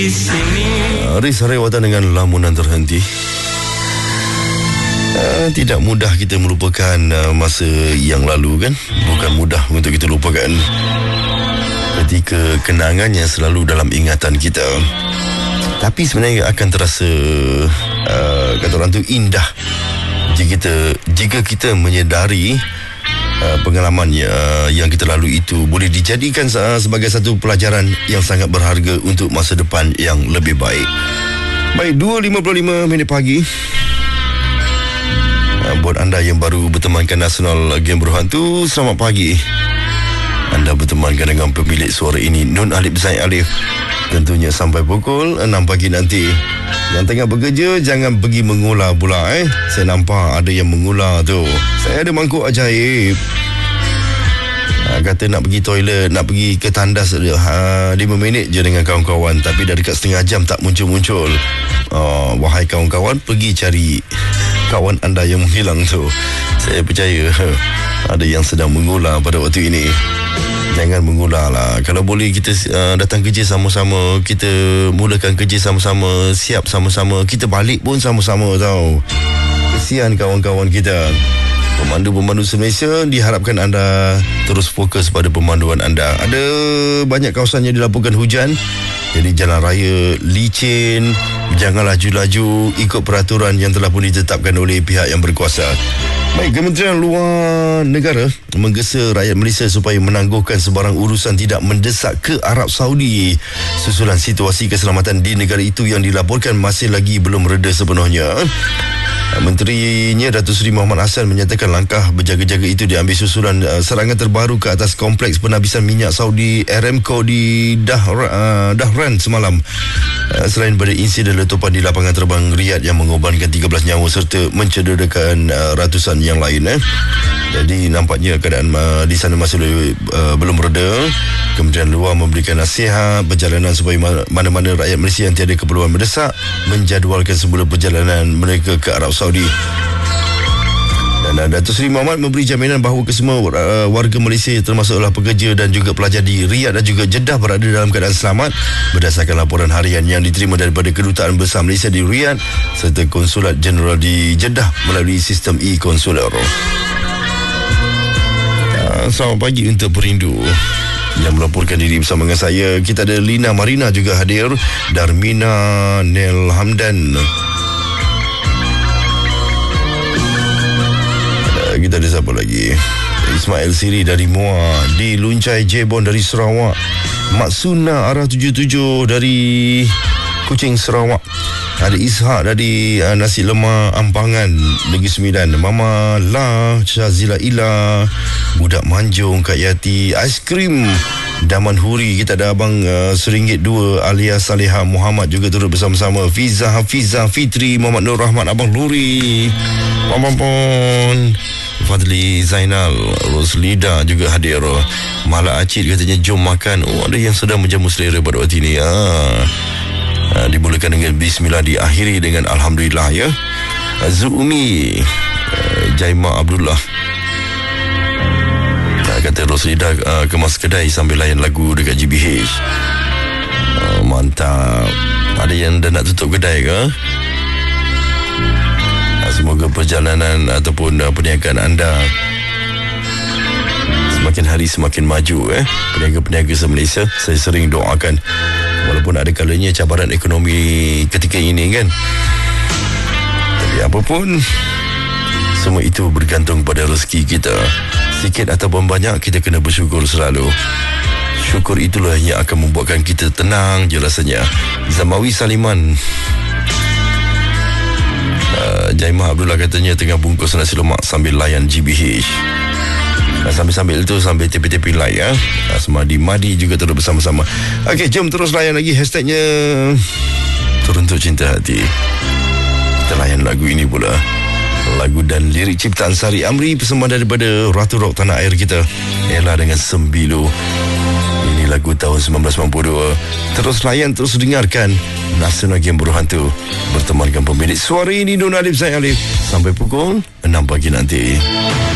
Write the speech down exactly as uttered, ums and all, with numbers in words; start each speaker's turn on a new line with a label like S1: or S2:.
S1: di sini.
S2: Haris Haryawardana dengan Lamunan Terhenti. Uh, tidak mudah kita melupakan uh, masa yang lalu kan. Bukan mudah untuk kita lupakan ketika kenangannya selalu dalam ingatan kita. Tapi sebenarnya akan terasa uh, kata orang tu indah jika kita, jika kita menyedari Uh, pengalaman uh, yang kita lalui itu boleh dijadikan uh, sebagai satu pelajaran yang sangat berharga untuk masa depan yang lebih baik. Baik, dua lima puluh lima minit pagi. Uh, buat anda yang baru bertemankan Nasional Game Berhantu, selamat pagi. Anda bertemankan dengan pemilik suara ini, Nun Alif Zain Alif. Tentunya sampai pukul enam pagi nanti. Yang tengah bekerja, jangan pergi mengular pula eh. Saya nampak ada yang mengular tu. Saya ada mangkuk ajaib. Ha, kata nak pergi toilet, nak pergi ke tandas ha, lima minit je dengan kawan-kawan. Tapi dah dekat setengah jam tak muncul-muncul. Oh, wahai kawan-kawan, pergi cari kawan anda yang menghilang tu. Saya percaya ada yang sedang mengular pada waktu ini. Jangan mengular lah. Kalau boleh kita uh, datang kerja sama-sama, kita mulakan kerja sama-sama, siap sama-sama, kita balik pun sama-sama tau. Kesian kawan-kawan kita. Pemandu-pemandu se-Malaysia, diharapkan anda terus fokus pada pemanduan anda. Ada banyak kawasan yang dilaporkan hujan, jadi jalan raya licin. Jangan laju-laju, ikut peraturan yang telah pun ditetapkan oleh pihak yang berkuasa. Baik, Kementerian Luar Negara menggesa rakyat Malaysia supaya menangguhkan sebarang urusan tidak mendesak ke Arab Saudi susulan situasi keselamatan di negara itu yang dilaporkan masih lagi belum reda sepenuhnya. Menterinya Datuk Seri Muhammad Hassan menyatakan langkah berjaga-jaga itu diambil susulan uh, serangan terbaru ke atas kompleks penhabisan minyak Saudi Aramco di Dahr, uh, Dahran semalam. Uh, selain pada insiden letupan di lapangan terbang Riyadh yang mengorbankan tiga belas nyawa serta mencederakan uh, ratusan yang lain. Eh. Jadi nampaknya keadaan uh, di sana masih uh, belum reda. Kementerian Luar memberikan nasihat perjalanan supaya mana-mana rakyat Malaysia yang tiada keperluan mendesak menjadualkan semula perjalanan mereka ke Arab Saudi. Dan uh, Datuk Seri Muhammad memberi jaminan bahawa kesemua uh, warga Malaysia termasuklah pekerja dan juga pelajar di Riyadh dan juga Jeddah berada dalam keadaan selamat berdasarkan laporan harian yang diterima daripada Kedutaan Besar Malaysia di Riyadh serta Konsulat Jeneral di Jeddah melalui sistem e-konsuler. Uh, selamat pagi untuk perindu yang melaporkan diri bersama dengan saya. Kita ada Lina Marina juga hadir, Darmina Nel Hamdan. Kita ada siapa lagi? Ismail Siri dari Muar, di Luncai Jebon dari Sarawak, Maksuna arah tujuh tujuh dari Kuching Sarawak, ada Ishak dari uh, Nasi Lemak Ampangan Negeri Sembilan, Mama La Syazila Ila, Budak Manjung Kak Yati, Aiskrim Daman Huri. Kita ada Abang uh, Seringgit Dua alias Saleha Muhammad juga turut bersama-sama, Fiza Hafiza Fitri Muhammad Nur Rahmat Abang Luri, Pampon Fadli Zainal, Roslida juga hadir. Malak Acid katanya jom makan. Oh, ada yang sedang menjamu selera pada waktu ini. Ah. Uh, dimulakan dengan Bismillah, diakhiri dengan Alhamdulillah ya. uh, Zuumi uh, Jaima Abdullah uh, kata Roslida uh, kemas kedai sambil layan lagu dekat G B H. uh, Mantap. Ada yang dah nak tutup kedai ke? Uh, semoga perjalanan ataupun uh, perniagaan anda semakin hari semakin maju. eh. Peniaga-peniaga se-Malaysia, saya sering doakan, walaupun ada kalanya cabaran ekonomi ketika ini kan. Tapi apapun, semua itu bergantung pada rezeki kita. Sikit ataupun banyak, kita kena bersyukur selalu. Syukur itulah yang akan membuatkan kita tenang je rasanya. Zamawi Saliman, uh, Jaimah Abdullah katanya tengah bungkus nasi lemak sambil layan G B H. Sambil-sambil itu sambil tepi-tepi like ya. Asmadi Madi juga terus bersama-sama. Okey, jom terus layan lagi hashtagnya Teruntuk Cinta Hati. Kita layan lagu ini pula. Lagu dan lirik ciptaan Sari Amri, persembahan daripada Ratu Rock tanah air kita, Ella dengan Sembilu. Ini lagu tahun sembilan belas sembilan puluh dua. Terus layan, terus dengarkan Nasional Game Berhantu. Bertemankan pemilik suara ini, Nun Alif Zain Alif, sampai pukul enam pagi nanti.